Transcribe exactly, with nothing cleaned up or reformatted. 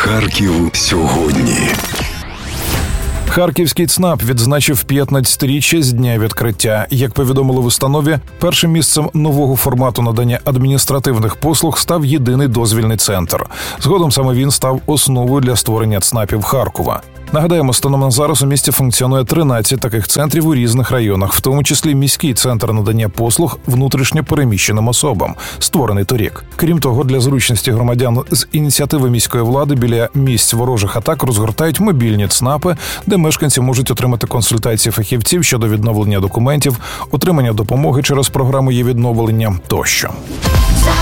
Харків сьогодні. Харківський ЦНАП відзначив п'ятнадцятиріччя з дня відкриття. Як повідомили в установі, першим місцем нового формату надання адміністративних послуг став єдиний дозвільний центр. Згодом саме він став основою для створення ЦНАПів Харкова. Нагадаємо, станом на зараз у місті функціонує тринадцять таких центрів у різних районах, в тому числі міський центр надання послуг внутрішньо переміщеним особам, створений торік. Крім того, для зручності громадян з ініціативи міської влади біля місць ворожих атак розгортають мобільні ЦНАПи, де мешканці можуть отримати консультації фахівців щодо відновлення документів, отримання допомоги через програму «Є відновлення» тощо.